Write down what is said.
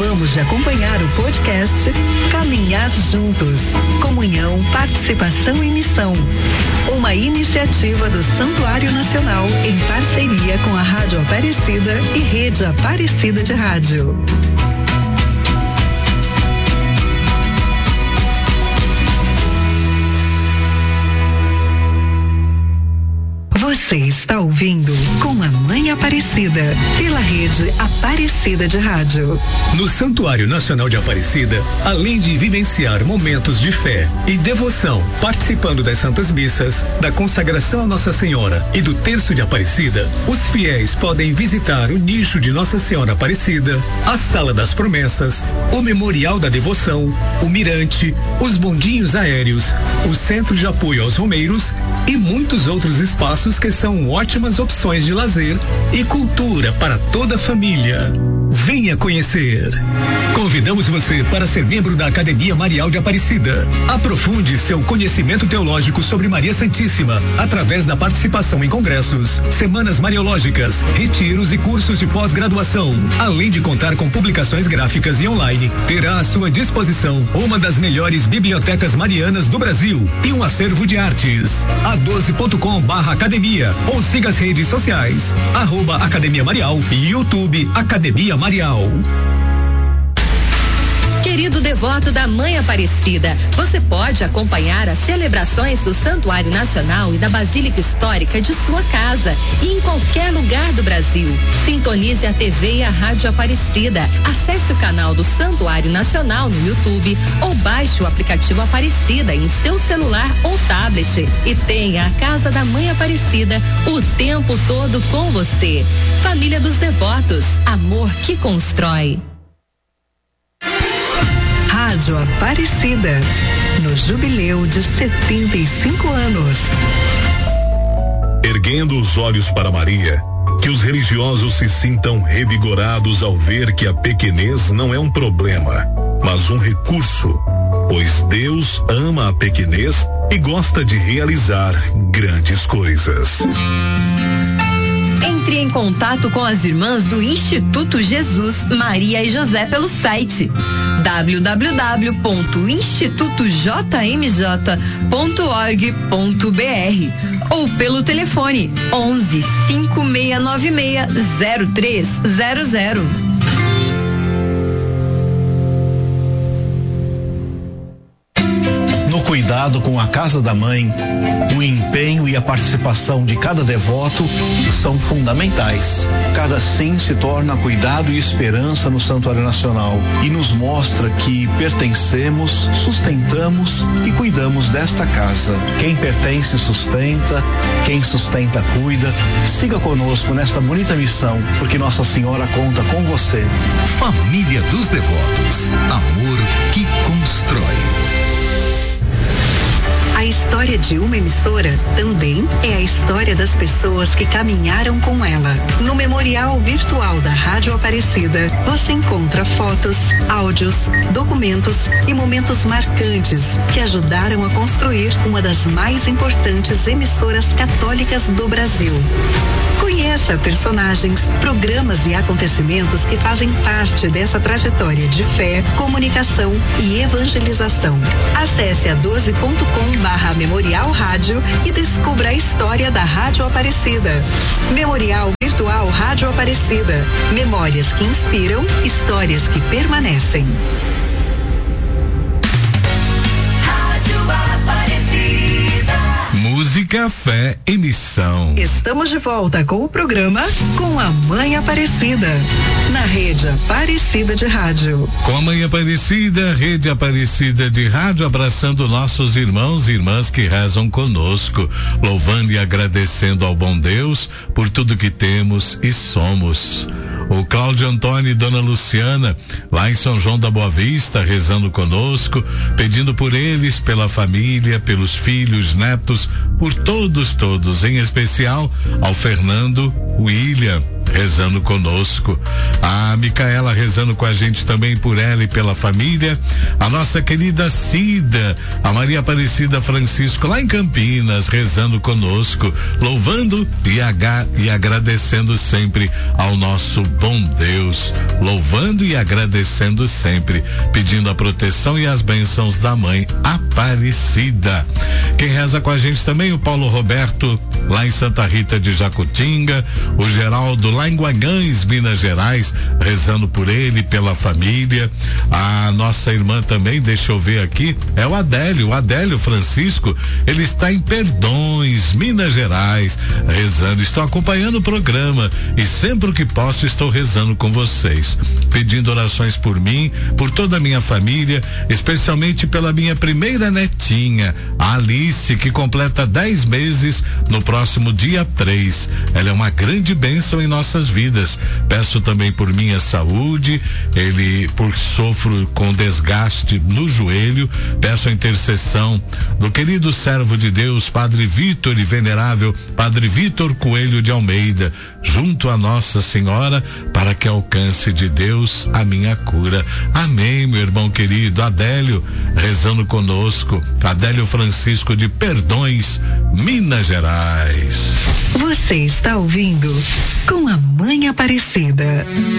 Acabamos de acompanhar o podcast Caminhar Juntos, Comunhão, Participação e Missão. Uma iniciativa do Santuário Nacional em parceria com a Rádio Aparecida e Rede Aparecida de Rádio. Você está ouvindo Com a Mãe Aparecida, pela Rede Aparecida de Rádio. No Santuário Nacional de Aparecida, além de vivenciar momentos de fé e devoção, participando das Santas Missas, da consagração a Nossa Senhora e do Terço de Aparecida, os fiéis podem visitar o nicho de Nossa Senhora Aparecida, a Sala das Promessas, o Memorial da Devoção, o Mirante, os bondinhos aéreos, o Centro de Apoio aos Romeiros e muitos outros espaços que são ótimas opções de lazer e cultura para toda a família. Venha conhecer. Convidamos você para ser membro da Academia Marial de Aparecida. Aprofunde seu conhecimento teológico sobre Maria Santíssima através da participação em congressos, semanas mariológicas, retiros e cursos de pós-graduação. Além de contar com publicações gráficas e online, terá à sua disposição uma das melhores bibliotecas marianas do Brasil e um acervo de artes. a12.com/academia ou siga as redes sociais @Academia Marial e YouTube Academia Marial. Querido devoto da Mãe Aparecida, você pode acompanhar as celebrações do Santuário Nacional e da Basílica Histórica de sua casa e em qualquer lugar do Brasil. Sintonize a TV e a Rádio Aparecida. Acesse o canal do Santuário Nacional no YouTube ou baixe o aplicativo Aparecida em seu celular ou tablet e tenha a Casa da Mãe Aparecida o tempo todo com você. Família dos Devotos, amor que constrói. Rádio Aparecida, no jubileu de 75 anos. Erguendo os olhos para Maria, que os religiosos se sintam revigorados ao ver que a pequenez não é um problema, mas um recurso, pois Deus ama a pequenez e gosta de realizar grandes coisas. Entre em contato com as irmãs do Instituto Jesus, Maria e José pelo site www.institutojmj.org.br ou pelo telefone 11 5696 0300. Cuidado com a Casa da Mãe, o empenho e a participação de cada devoto são fundamentais. Cada sim se torna cuidado e esperança no Santuário Nacional e nos mostra que pertencemos, sustentamos e cuidamos desta casa. Quem pertence sustenta, quem sustenta cuida. Siga conosco nesta bonita missão, porque Nossa Senhora conta com você. Família dos Devotos, amor que constrói. A história de uma emissora também é a história das pessoas que caminharam com ela. No Memorial Virtual da Rádio Aparecida, você encontra fotos, áudios, documentos e momentos marcantes que ajudaram a construir uma das mais importantes emissoras católicas do Brasil. Conheça personagens, programas e acontecimentos que fazem parte dessa trajetória de fé, comunicação e evangelização. Acesse a12.com/Memorial Rádio e descubra a história da Rádio Aparecida. Memorial Virtual Rádio Aparecida. Memórias que inspiram, histórias que permanecem. Rádio Aparecida. Música, fé e missão. Estamos de volta com o programa Com a Mãe Aparecida, na Rede Aparecida de Rádio. Com a Mãe Aparecida, Rede Aparecida de Rádio, abraçando nossos irmãos e irmãs que rezam conosco, louvando e agradecendo ao bom Deus por tudo que temos e somos. O Cláudio Antônio e Dona Luciana, lá em São João da Boa Vista, rezando conosco, pedindo por eles, pela família, pelos filhos, netos, por todos, em especial ao Fernando, William, rezando conosco. A Micaela rezando com a gente também por ela e pela família. A nossa querida Cida, a Maria Aparecida Francisco, lá em Campinas, rezando conosco, louvando e agradecendo sempre ao nosso bom Deus. louvando e agradecendo sempre, pedindo a proteção e as bênçãos da Mãe Aparecida. Quem reza com a gente também, o Paulo Roberto, lá em Santa Rita de Jacutinga, o Geraldo lá em Guanhães, Minas Gerais, rezando por ele, pela família. A nossa irmã também, deixa eu ver aqui, é o Adélio Francisco, ele está em Perdões, Minas Gerais, rezando. Estou acompanhando o programa e sempre que posso estou rezando com vocês, pedindo orações por mim, por toda a minha família, especialmente pela minha primeira netinha, a Alice, que completa 10 meses no próximo dia 3. Ela é uma grande bênção em nossas vidas. Peço também por minha saúde, por sofro com desgaste no joelho, peço a intercessão do querido servo de Deus, Padre Vitor e venerável Padre Vitor Coelho de Almeida, junto a Nossa Senhora, para que alcance de Deus a minha cura. Amém, meu irmão querido. Adélio, rezando conosco. Adélio Francisco de Perdões, Minas Gerais. Você está ouvindo Com a Mãe Aparecida.